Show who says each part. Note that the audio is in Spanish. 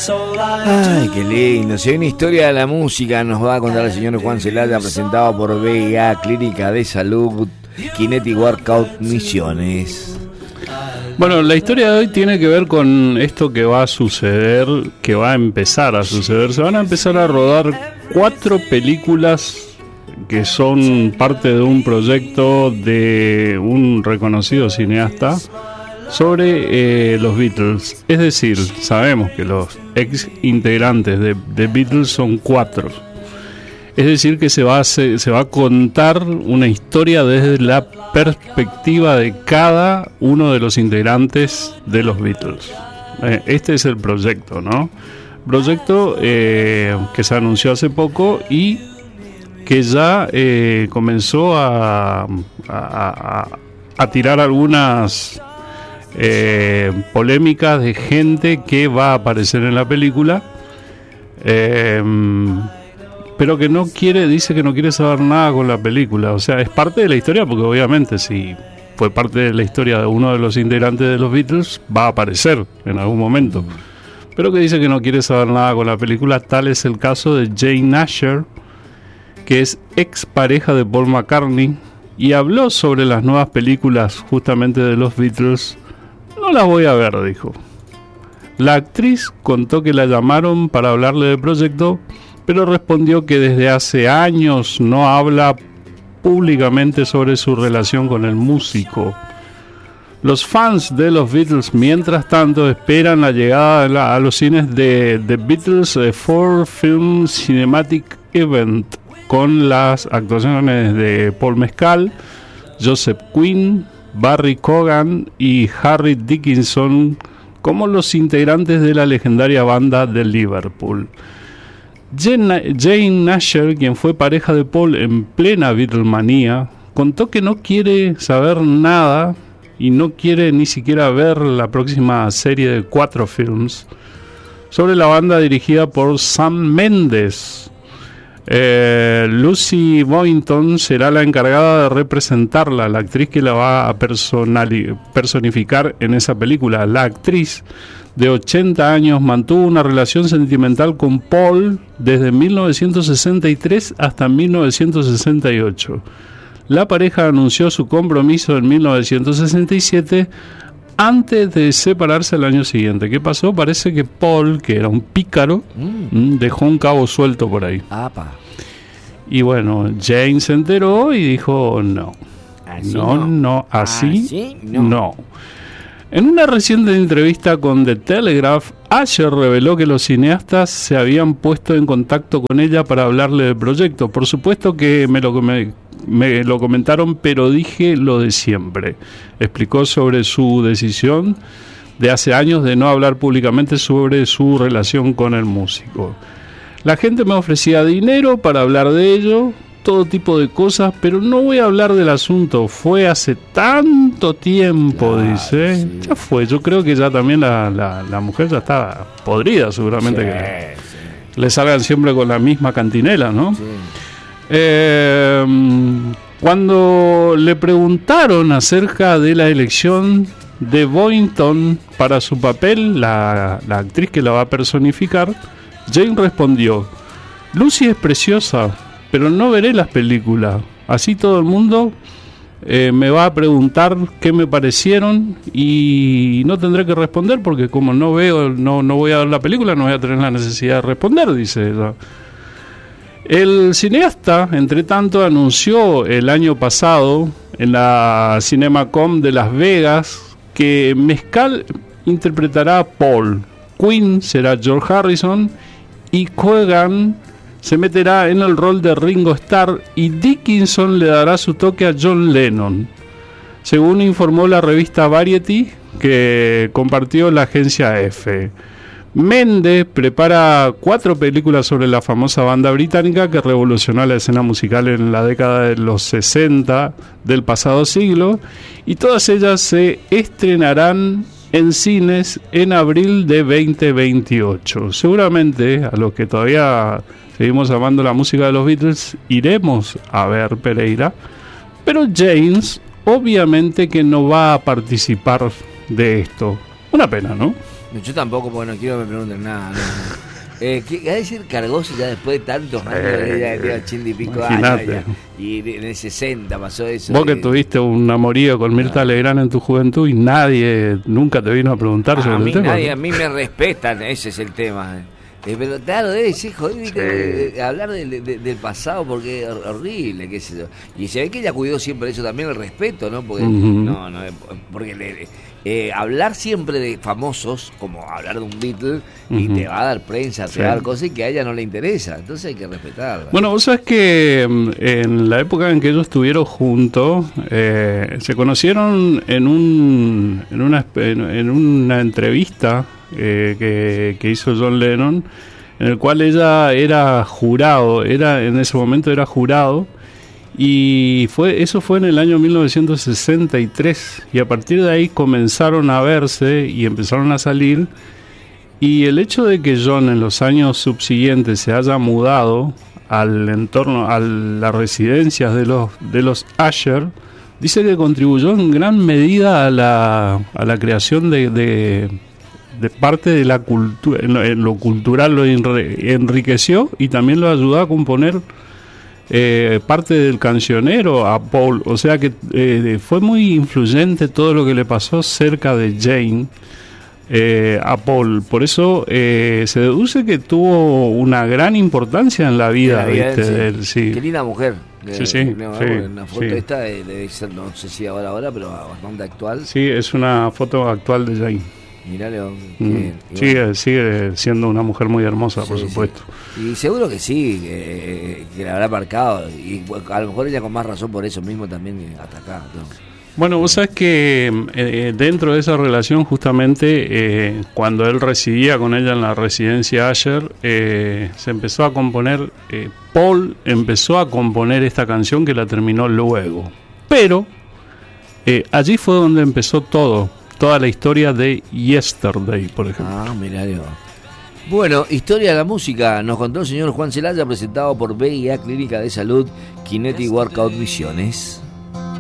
Speaker 1: Ay, qué lindo. Si hay una historia de la música, nos va a contar el señor Juan Celaya, presentado por VIA, Clínica de Salud, Kinetic Workout Misiones.
Speaker 2: Bueno, la historia de hoy tiene que ver con esto que va a suceder, que va a empezar a suceder. Se van a empezar a rodar 4 películas que son parte de un proyecto de un reconocido cineasta sobre los Beatles. Es decir, sabemos que los ex integrantes de Beatles son 4. Es decir, que se va a contar una historia desde la perspectiva de cada uno de los integrantes de los Beatles. Este es el proyecto, ¿no? Proyecto que se anunció hace poco y que ya comenzó a tirar algunas polémicas de gente que va a aparecer en la película, pero que dice que no quiere saber nada con la película. O sea, es parte de la historia, porque obviamente si fue parte de la historia de uno de los integrantes de los Beatles, va a aparecer en algún momento, pero que dice que no quiere saber nada con la película. Tal es el caso de Jane Asher, que es ex pareja de Paul McCartney, y habló sobre las nuevas películas justamente de los Beatles. No las voy a ver, dijo. La actriz contó que la llamaron para hablarle del proyecto, pero respondió que desde hace años no habla públicamente sobre su relación con el músico. Los fans de los Beatles, mientras tanto, esperan la llegada a los cines de The Beatles 4-Film Cinematic Event, con las actuaciones de Paul Mescal, Joseph Quinn, Barry Cogan y Harry Dickinson como los integrantes de la legendaria banda de Liverpool. Jane Asher, quien fue pareja de Paul en plena Beatlemanía, contó que no quiere saber nada y no quiere ni siquiera ver la próxima serie de 4 films sobre la banda dirigida por Sam Mendes. Lucy Boynton será la encargada de representarla, la actriz que la va a personificar en esa película. La actriz de 80 años mantuvo una relación sentimental con Paul desde 1963 hasta 1968. La pareja anunció su compromiso en 1967 antes de separarse el año siguiente. ¿Qué pasó? Parece que Paul, que era un pícaro, dejó un cabo suelto por ahí.
Speaker 1: Apa.
Speaker 2: Y bueno, Jane se enteró y dijo no.
Speaker 1: ¿Así
Speaker 2: Así
Speaker 1: no?
Speaker 2: No. En una reciente entrevista con The Telegraph, Asher reveló que los cineastas se habían puesto en contacto con ella para hablarle del proyecto. Por supuesto que me lo comentaron, pero dije lo de siempre. Explicó sobre su decisión de hace años de no hablar públicamente sobre su relación con el músico. La gente me ofrecía dinero para hablar de ello, todo tipo de cosas, pero no voy a hablar del asunto. Fue hace tanto tiempo, dice. Sí. Ya fue, yo creo que ya también la mujer ya está podrida, seguramente, sí, que le salgan siempre con la misma cantinela, ¿no? Sí. Cuando le preguntaron acerca de la elección de Boynton para su papel, la actriz que la va a personificar, Jane respondió: Lucy es preciosa, pero no veré las películas. Así todo el mundo me va a preguntar qué me parecieron y no tendré que responder porque como no voy a ver la película, no voy a tener la necesidad de responder, dice ella. El cineasta, entre tanto, anunció el año pasado en la CinemaCon de Las Vegas que Mescal interpretará a Paul, Quinn será George Harrison y Cogan se meterá en el rol de Ringo Starr y Dickinson le dará su toque a John Lennon, según informó la revista Variety, que compartió la agencia EFE. Mendes prepara 4 películas sobre la famosa banda británica que revolucionó la escena musical en la década de los 60 del pasado siglo, y todas ellas se estrenarán en cines en abril de 2028. Seguramente a los que todavía seguimos amando la música de los Beatles iremos a ver Pereira, pero James obviamente que no va a participar de esto. Una pena, ¿no?
Speaker 1: Yo tampoco, porque no quiero que me pregunten nada. No. ¿Qué va a decir Cargoso ya después de tantos años? Ya tiene 80 y pico años. Y en el 60 pasó eso.
Speaker 2: Vos que tuviste un amorío con Mirta Legrand en tu juventud y nadie nunca te vino a preguntar sobre el tema.
Speaker 1: A mí me respetan, ese es el tema. Pero claro, debe ser joder, hablar del pasado porque es horrible, qué sé yo. Y se ve que ella cuidó siempre eso también, el respeto, ¿no? Porque, porque hablar siempre de famosos, como hablar de un Beatle, y te va a dar prensa, te va a dar cosas que a ella no le interesa. Entonces hay que respetarla.
Speaker 2: Bueno, vos sabés que en la época en que ellos estuvieron juntos, se conocieron en una entrevista que hizo John Lennon, en el cual ella era jurado, en ese momento era jurado, y eso fue en el año 1963, y a partir de ahí comenzaron a verse y empezaron a salir, y el hecho de que John en los años subsiguientes se haya mudado al entorno, a las residencias de los Asher, dice que contribuyó en gran medida a la creación de parte de la cultura, en lo cultural lo enriqueció y también lo ayudó a componer parte del cancionero a Paul, o sea que fue muy influyente todo lo que le pasó cerca de Jane a Paul, por eso se deduce que tuvo una gran importancia en la vida, ¿viste? De él, sí.
Speaker 1: Qué linda mujer.
Speaker 2: Una
Speaker 1: foto esta debe ser, no sé si ahora, pero bastante actual.
Speaker 2: Sí, es una foto actual de Jane.
Speaker 1: Mirá, León.
Speaker 2: Sigue siendo una mujer muy hermosa, por supuesto.
Speaker 1: Sí. Y seguro que sí, que la habrá marcado. Y a lo mejor ella con más razón por eso mismo también hasta acá. ¿No?
Speaker 2: Bueno, vos sabés que dentro de esa relación, justamente, cuando él residía con ella en la residencia Asher, se empezó a componer, Paul empezó a componer esta canción que la terminó luego. Pero allí fue donde empezó toda la historia de Yesterday, por ejemplo.
Speaker 1: Mirá, Dios. Bueno, historia de la música nos contó el señor Juan Celaya, presentado por BIA Clínica de Salud, Kinetic Workout Misiones.